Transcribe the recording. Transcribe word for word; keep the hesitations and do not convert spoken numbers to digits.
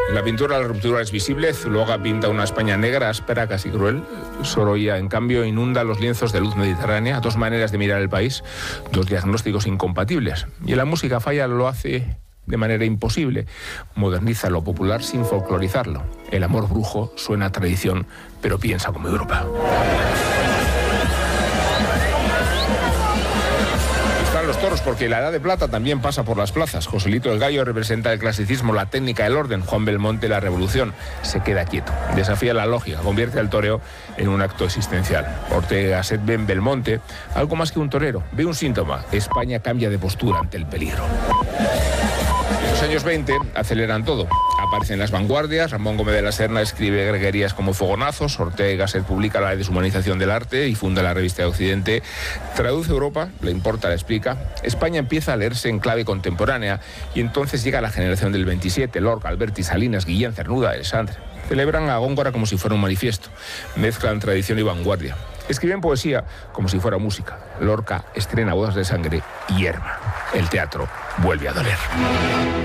En la pintura la ruptura es visible. Zuluaga pinta una España negra, áspera, casi cruel. Sorolla, en cambio, inunda los lienzos de luz mediterránea. Dos maneras de mirar el país, dos diagnósticos incompatibles. Y en la música Falla lo hace de manera imposible. Moderniza lo popular sin folclorizarlo. El amor brujo suena a tradición, pero piensa como Europa. Los toros, porque la Edad de Plata también pasa por las plazas. Joselito el Gallo representa el clasicismo, la técnica, el orden. Juan Belmonte la revolución. Se queda quieto, desafía la lógica, convierte al toreo en un acto existencial. Ortega Set ve en Belmonte algo más que un torero, ve un síntoma. España cambia de postura ante el peligro. En los años veinte aceleran todo. Aparecen las vanguardias, Ramón Gómez de la Serna escribe greguerías como Fogonazos, Ortega Gasset publica La deshumanización del arte y funda la revista de Occidente, traduce Europa, le importa, la explica. España empieza a leerse en clave contemporánea y entonces llega la generación del veintisiete, Lorca, Alberti, Salinas, Guillén, Cernuda, Alessandre. Celebran a Góngora como si fuera un manifiesto, mezclan tradición y vanguardia. Escriben poesía como si fuera música. Lorca estrena Bodas de sangre y Yerma. El teatro vuelve a doler.